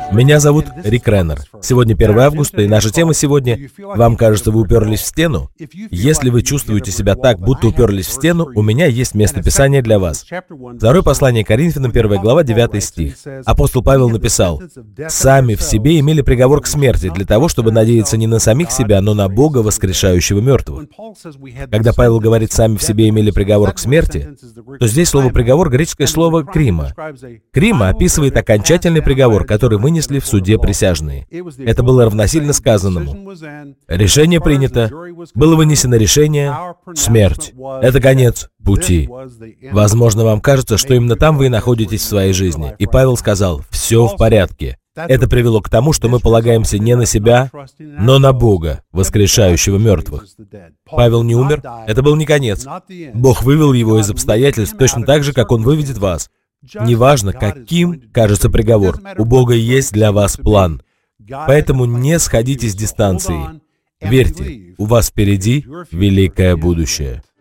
Меня зовут Рик Реннер. Сегодня 1 августа, и наша тема сегодня «Вам кажется, вы уперлись в стену?» Если вы чувствуете себя так, будто уперлись в стену, у меня есть местописание для вас. Второе послание Коринфянам, 1 глава, 9 стих. Апостол Павел написал: «Сами в себе имели приговор к смерти для того, чтобы надеяться не на самих себя, но на Бога, воскрешающего мертвых». Когда Павел говорит «сами в себе имели приговор к смерти», то здесь слово «приговор» — греческое слово «крима». «Крима» описывает окончательный приговор, который вынесли в суде присяжные. Это было равносильно сказанному. Решение принято, было вынесено решение, смерть. Это конец пути. Возможно, вам кажется, что именно там вы и находитесь в своей жизни. И Павел сказал: «Все в порядке». Это привело к тому, что мы полагаемся не на себя, но на Бога, воскрешающего мертвых. Павел не умер, это был не конец. Бог вывел его из обстоятельств точно так же, как Он выведет вас. Неважно, каким кажется приговор, у Бога есть для вас план. Поэтому не сходите с дистанции. Верьте, у вас впереди великое будущее.